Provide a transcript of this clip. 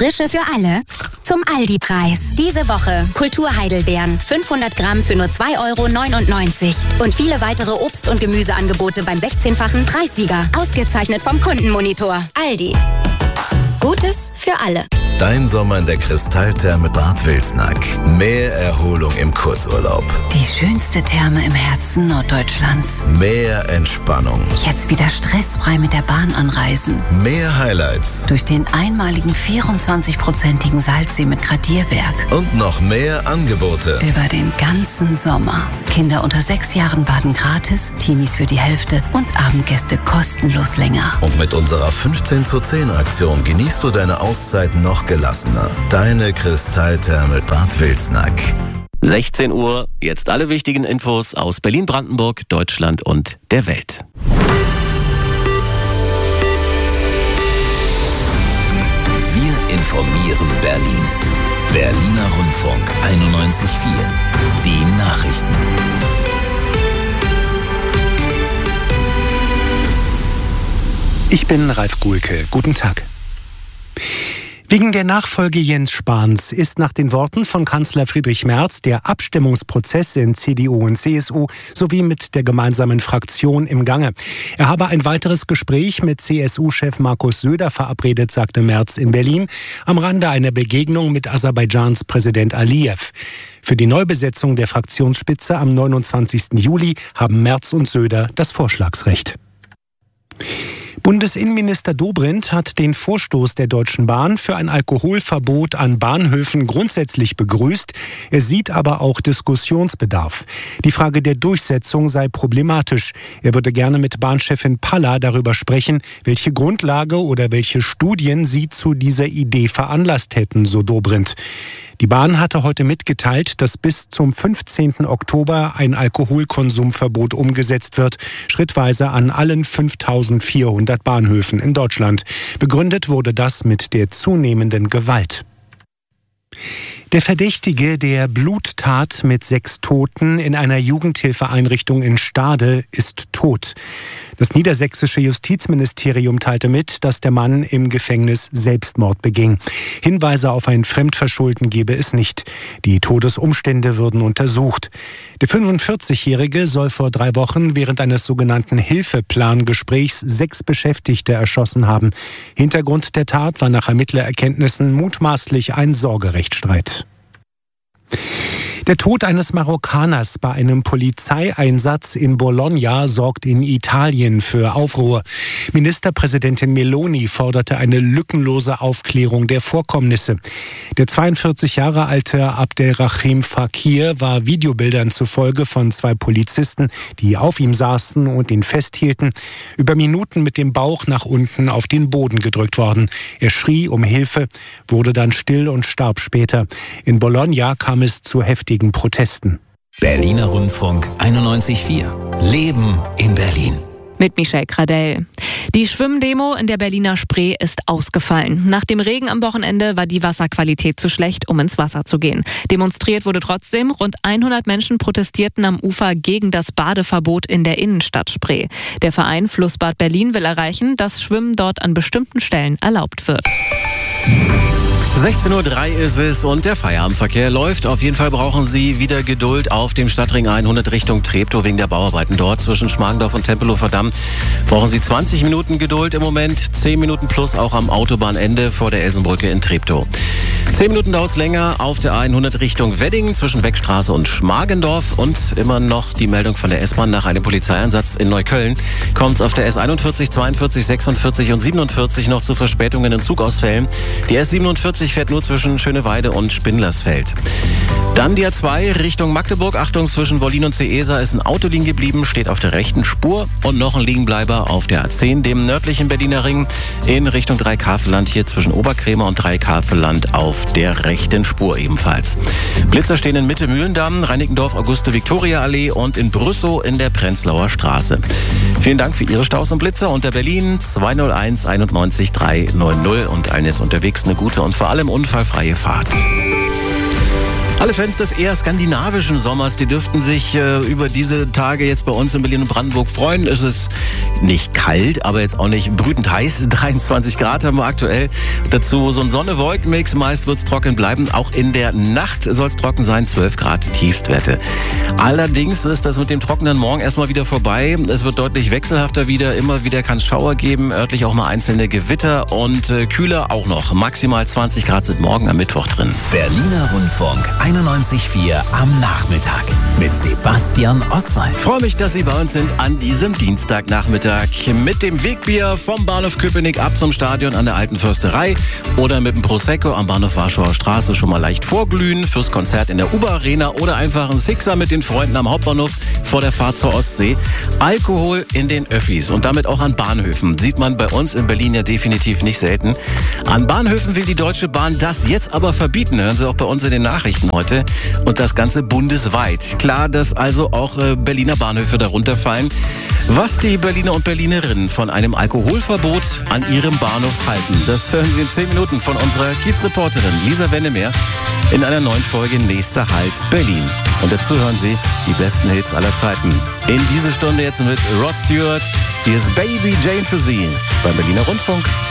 Frische für alle zum Aldi-Preis. Diese Woche Kulturheidelbeeren 500 Gramm für nur 2,99 €. Und viele weitere Obst- und Gemüseangebote beim 16-fachen Preissieger. Ausgezeichnet vom Kundenmonitor. Aldi. Gutes für alle. Dein Sommer in der Kristalltherme Bad Wilsnack. Mehr Erholung im Kurzurlaub. Die schönste Therme im Herzen Norddeutschlands. Mehr Entspannung. Jetzt wieder stressfrei mit der Bahn anreisen. Mehr Highlights. Durch den einmaligen 24-prozentigen Salzsee mit Gradierwerk. Und noch mehr Angebote. Über den ganzen Sommer. Kinder unter 6 Jahren baden gratis, Teenies für die Hälfte und Abendgäste kostenlos länger. Und mit unserer 15:10 Aktion genießt du deine Auszeit noch gelassener. Deine Kristalltherme Bad Wilsnack. 16 Uhr, jetzt alle wichtigen Infos aus Berlin, Brandenburg, Deutschland und der Welt. Wir informieren Berlin. Berliner Rundfunk 91.4. Die Nachrichten. Ich bin Ralf Guhlke. Guten Tag. Wegen der Nachfolge Jens Spahns ist nach den Worten von Kanzler Friedrich Merz der Abstimmungsprozess in CDU und CSU sowie mit der gemeinsamen Fraktion im Gange. Er habe ein weiteres Gespräch mit CSU-Chef Markus Söder verabredet, sagte Merz in Berlin, am Rande einer Begegnung mit Aserbaidschans Präsident Aliyev. Für die Neubesetzung der Fraktionsspitze am 29. Juli haben Merz und Söder das Vorschlagsrecht. Bundesinnenminister Dobrindt hat den Vorstoß der Deutschen Bahn für ein Alkoholverbot an Bahnhöfen grundsätzlich begrüßt. Er sieht aber auch Diskussionsbedarf. Die Frage der Durchsetzung sei problematisch. Er würde gerne mit Bahnchefin Palla darüber sprechen, welche Grundlage oder welche Studien sie zu dieser Idee veranlasst hätten, so Dobrindt. Die Bahn hatte heute mitgeteilt, dass bis zum 15. Oktober ein Alkoholkonsumverbot umgesetzt wird, schrittweise an allen 5.400 Bahnhöfen in Deutschland. Begründet wurde das mit der zunehmenden Gewalt. Der Verdächtige der Bluttat mit 6 Toten in einer Jugendhilfeeinrichtung in Stade ist tot. Das niedersächsische Justizministerium teilte mit, dass der Mann im Gefängnis Selbstmord beging. Hinweise auf ein Fremdverschulden gebe es nicht. Die Todesumstände würden untersucht. Der 45-Jährige soll vor 3 Wochen während eines sogenannten Hilfeplangesprächs 6 Beschäftigte erschossen haben. Hintergrund der Tat war nach Ermittlererkenntnissen mutmaßlich ein Sorgerechtsstreit. Der Tod eines Marokkaners bei einem Polizeieinsatz in Bologna sorgt in Italien für Aufruhr. Ministerpräsidentin Meloni forderte eine lückenlose Aufklärung der Vorkommnisse. Der 42 Jahre alte Abdelrahim Fakir war Videobildern zufolge von 2 Polizisten, die auf ihm saßen und ihn festhielten, über Minuten mit dem Bauch nach unten auf den Boden gedrückt worden. Er schrie um Hilfe, wurde dann still und starb später. In Bologna kam es zu heftigen Protesten. Berliner Rundfunk 91.4. Leben in Berlin. Mit Michelle Gradell. Die Schwimmdemo in der Berliner Spree ist ausgefallen. Nach dem Regen am Wochenende war die Wasserqualität zu schlecht, um ins Wasser zu gehen. Demonstriert wurde trotzdem. Rund 100 Menschen protestierten am Ufer gegen das Badeverbot in der Innenstadt Spree. Der Verein Flussbad Berlin will erreichen, dass Schwimmen dort an bestimmten Stellen erlaubt wird. 16:03 Uhr ist es und der Feierabendverkehr läuft. Auf jeden Fall brauchen Sie wieder Geduld auf dem Stadtring 100 Richtung Treptow wegen der Bauarbeiten dort. Zwischen Schmargendorf und Tempelhofer Damm brauchen Sie 20 Minuten Geduld im Moment. 10 Minuten plus auch am Autobahnende vor der Elsenbrücke in Treptow. 10 Minuten dauert es länger auf der 100 Richtung Wedding zwischen Weckstraße und Schmargendorf. Und immer noch die Meldung von der S-Bahn nach einem Polizeieinsatz in Neukölln. Kommt es auf der S41, 42, 46 und 47 noch zu Verspätungen und Zugausfällen. Die S47 fährt nur zwischen Schöneweide und Spindlersfeld. Dann die A2 Richtung Magdeburg. Achtung, zwischen Wollin und Seesa ist ein Auto liegen geblieben, steht auf der rechten Spur. Und noch ein Liegenbleiber auf der A10, dem nördlichen Berliner Ring, in Richtung Dreikafelland, hier zwischen Oberkrämer und Dreikafelland auf der rechten Spur ebenfalls. Blitzer stehen in Mitte Mühlendamm, Reinickendorf, Auguste-Viktoria-Allee und in Brüssow in der Prenzlauer Straße. Vielen Dank für Ihre Staus und Blitzer unter Berlin 201 91 300 und allen jetzt unterwegs eine gute und vor allem unfallfreie Fahrt. Alle Fans des eher skandinavischen Sommers, die dürften sich über diese Tage jetzt bei uns in Berlin und Brandenburg freuen. Es ist nicht kalt, aber jetzt auch nicht brütend heiß. 23 Grad haben wir aktuell. Dazu so ein Sonne-Wolken-Mix. Meist wird es trocken bleiben. Auch in der Nacht soll es trocken sein. 12 Grad Tiefstwerte. Allerdings ist das mit dem Trockenen morgen erstmal wieder vorbei. Es wird deutlich wechselhafter wieder. Immer wieder kann es Schauer geben. Örtlich auch mal einzelne Gewitter und kühler auch noch. Maximal 20 Grad sind morgen am Mittwoch drin. Berliner Rundfunk 91.4 am Nachmittag mit Sebastian Oswald. Ich freue mich, dass Sie bei uns sind an diesem Dienstagnachmittag mit dem Wegbier vom Bahnhof Köpenick ab zum Stadion an der Alten Försterei oder mit dem Prosecco am Bahnhof Warschauer Straße schon mal leicht vorglühen fürs Konzert in der Uber-Arena oder einfach ein Sixer mit den Freunden am Hauptbahnhof vor der Fahrt zur Ostsee. Alkohol in den Öffis und damit auch an Bahnhöfen. Sieht man bei uns in Berlin ja definitiv nicht selten. An Bahnhöfen will die Deutsche Bahn das jetzt aber verbieten. Hören Sie auch bei uns in den Nachrichten heute. Und das Ganze bundesweit. Klar, dass also auch Berliner Bahnhöfe darunter fallen. Was die Berliner und Berlinerinnen von einem Alkoholverbot an ihrem Bahnhof halten, das hören Sie in 10 Minuten von unserer Kiez-Reporterin Lisa Wennemeer in einer neuen Folge Nächster Halt Berlin. Und dazu hören Sie die besten Hits aller Zeiten. In dieser Stunde jetzt mit Rod Stewart. Hier ist Baby Jane für Sie beim Berliner Rundfunk